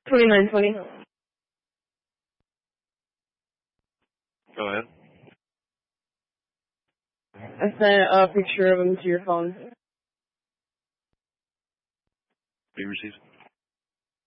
2920. Go ahead. I sent a picture of him to your phone. Be received.